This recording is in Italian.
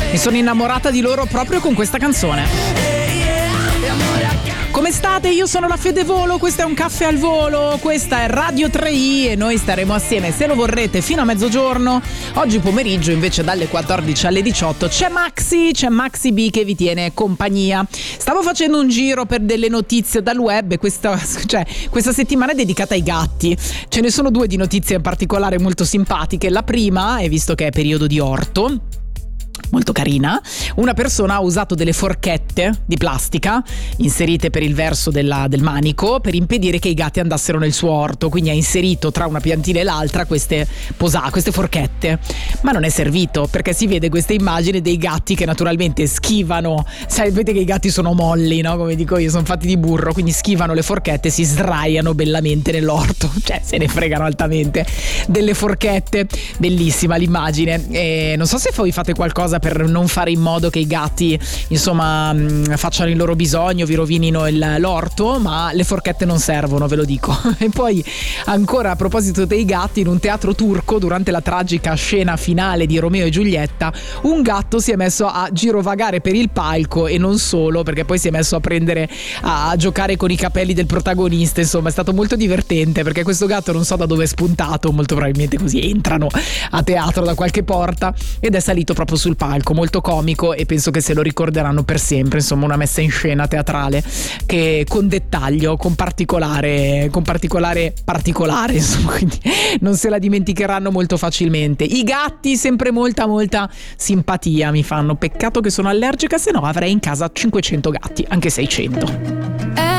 Mi sono innamorata di loro proprio con questa canzone. Come state? Io sono la Fede Volo, questo è un caffè al volo, questa è Radio 3i e noi staremo assieme, se lo vorrete, fino a mezzogiorno. Oggi pomeriggio invece dalle 14 alle 18 c'è Maxi B che vi tiene compagnia. Stavo facendo un giro per delle notizie dal web e questa settimana è dedicata ai gatti. Ce ne sono due di notizie in particolare molto simpatiche. La prima, e visto che è periodo di orto, molto carina, una persona ha usato delle forchette di plastica inserite per il verso del manico per impedire che i gatti andassero nel suo orto, quindi ha inserito tra una piantina e l'altra queste forchette, ma non è servito, perché si vede questa immagine dei gatti che naturalmente schivano, sapete che i gatti sono molli, no? Come dico io, sono fatti di burro, quindi schivano le forchette e si sdraiano bellamente nell'orto, cioè se ne fregano altamente delle forchette. Bellissima l'immagine. E non so se voi fate qualcosa per non fare in modo che i gatti insomma facciano il loro bisogno, vi rovinino l'orto, ma le forchette non servono, ve lo dico. E poi ancora a proposito dei gatti, in un teatro turco durante la tragica scena finale di Romeo e Giulietta un gatto si è messo a girovagare per il palco e non solo, perché poi si è messo a giocare con i capelli del protagonista. Insomma è stato molto divertente, perché questo gatto non so da dove è spuntato, molto probabilmente così entrano a teatro da qualche porta, ed è salito proprio sul palco, molto comico, e penso che se lo ricorderanno per sempre. Insomma una messa in scena teatrale che con dettaglio, con particolare, insomma, quindi non se la dimenticheranno molto facilmente. I gatti sempre molta simpatia mi fanno, peccato che sono allergica, se no avrei in casa 500 gatti, anche 600.